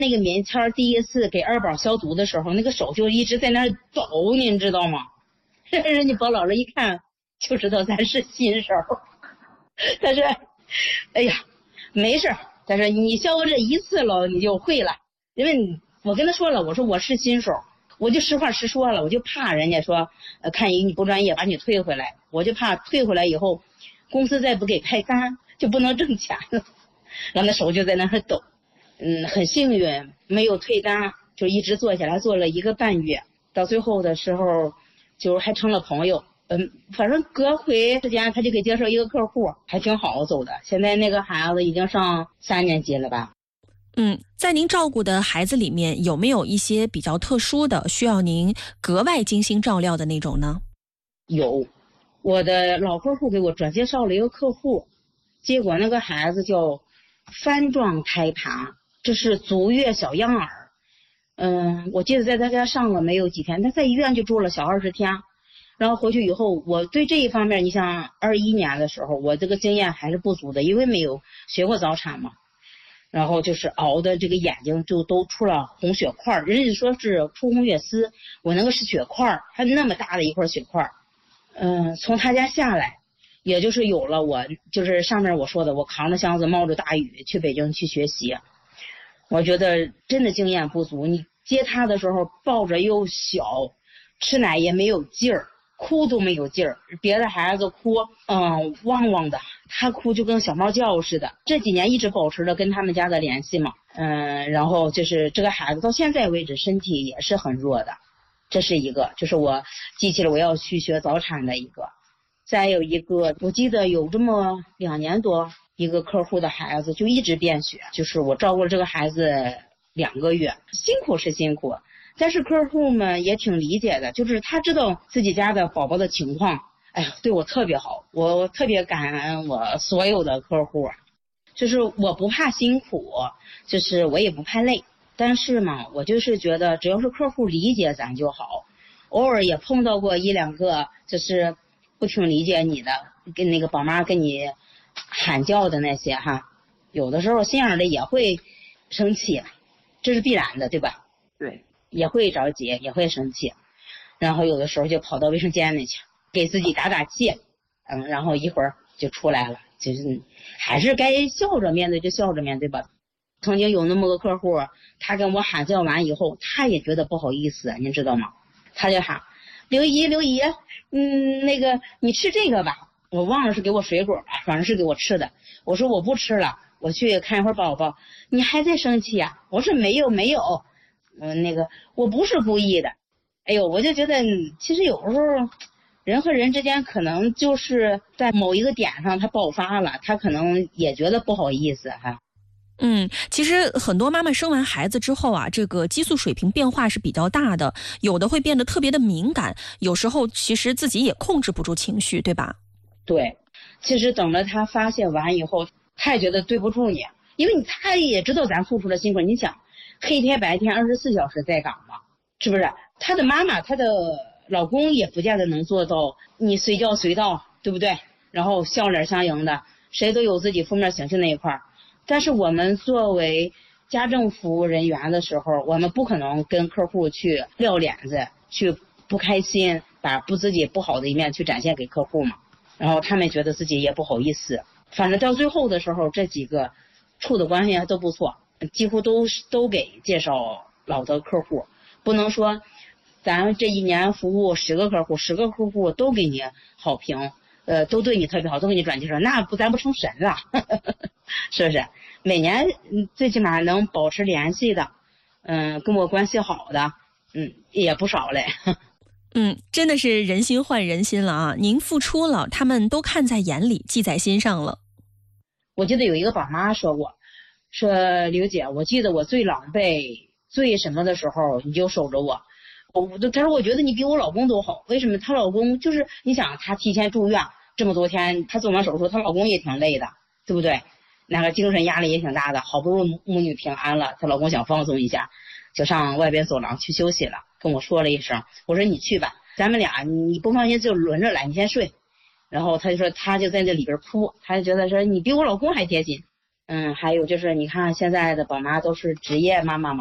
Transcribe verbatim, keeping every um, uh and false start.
那个棉签第一次给二宝消毒的时候，那个手就一直在那儿抖，您知道吗？人家宝姥姥一看就知道咱是新手，但是哎呀没事，但是你消过这一次了你就会了。因为我跟他说了，我说我是新手，我就实话实说了，我就怕人家说呃，看你不专业把你退回来，我就怕退回来以后公司再不给派单就不能挣钱了。然后那手就在那儿抖，嗯，很幸运没有退单，就一直做下来，做了一个半月，到最后的时候就还成了朋友。嗯，反正隔回时间他就给介绍一个客户，还挺好走的。现在那个孩子已经上三年级了吧。 嗯，在您照顾的孩子里面，有没有一些比较特殊的，需要您格外精心照料的那种呢？ 有，我的老客户给我转介绍了一个客户，结果那个孩子叫帆状胎盘，这是足月小婴儿。嗯，我记得在他家上了没有几天，他在医院就住了小二十天，然后回去以后，我对这一方面，你像二一年的时候，我这个经验还是不足的，因为没有学过早产嘛。然后就是熬的这个眼睛就都出了红血块，人家说是出红血丝，我那个是血块，还那么大的一块血块。嗯，从他家下来，也就是有了我就是上面我说的，我扛着箱子冒着大雨去北京去学习。我觉得真的经验不足，你接他的时候抱着又小，吃奶也没有劲儿，哭都没有劲儿，别的孩子哭嗯汪汪的，他哭就跟小猫叫似的。这几年一直保持着跟他们家的联系嘛，嗯，然后就是这个孩子到现在为止身体也是很弱的，这是一个，就是我记起了我要去学早产的一个。再有一个，我记得有这么两年多，一个客户的孩子就一直便血，就是我照顾了这个孩子两个月，辛苦是辛苦，但是客户们也挺理解的，就是他知道自己家的宝宝的情况，哎呀，对我特别好，我特别感恩我所有的客户，就是我不怕辛苦，就是我也不怕累，但是嘛，我就是觉得只要是客户理解咱就好。偶尔也碰到过一两个就是不挺理解你的，跟那个宝妈跟你喊叫的那些哈，有的时候心眼里也会生气，这是必然的，对吧？ 对， 也会着急，也会生气，然后有的时候就跑到卫生间里去给自己打打气，嗯，然后一会儿就出来了，就是还是该笑着面对就笑着面对吧。曾经有那么个客户，他跟我喊叫完以后，他也觉得不好意思，您知道吗？他就喊刘姨刘姨，嗯，那个你吃这个吧，我忘了是给我水果吧，反正是给我吃的。我说我不吃了，我去看一会儿宝宝。你还在生气啊？我说没有没有，嗯，那个我不是故意的。哎呦，我就觉得其实有时候人和人之间可能就是在某一个点上他爆发了，他可能也觉得不好意思哈。 嗯，其实很多妈妈生完孩子之后啊，这个激素水平变化是比较大的，有的会变得特别的敏感，有时候其实自己也控制不住情绪，对吧？ 对，其实等着他发现完以后，他也觉得对不住你，因为他也知道咱付出了辛苦。你想，黑天白天二十四小时在岗嘛，是不是？他的妈妈，他的老公也不见得能做到你随叫随到，对不对？然后笑脸相迎的，谁都有自己负面情绪那一块。但是我们作为家政服务人员的时候，我们不可能跟客户去撂脸子，去不开心，把不自己不好的一面去展现给客户嘛。然后他们觉得自己也不好意思，反正到最后的时候，这几个处的关系还都不错，几乎都都给介绍老的客户。不能说咱这一年服务十个客户，十个客户都给你好评，呃，都对你特别好，都给你转介绍，那不咱不成神了，是不是？每年最起码能保持联系的，嗯，跟我关系好的，嗯，也不少嘞。 嗯，真的是人心换人心了啊！您付出了，他们都看在眼里，记在心上了。 我记得有一个宝妈说过，说刘姐，我记得我最狼狈、最什么的时候，你就守着我。我她说我觉得你比我老公都好，为什么？她老公就是你想，她提前住院这么多天，她做完手术，她老公也挺累的，对不对？那个精神压力也挺大的，好不容易母女平安了，她老公想放松一下，就上外边走廊去休息了，跟我说了一声，我说你去吧，咱们俩你不放心就轮着来，你先睡。然后他就说他就在这里边哭，他就觉得说你比我老公还贴心， 嗯，还有就是你看现在的宝妈都是职业妈妈嘛。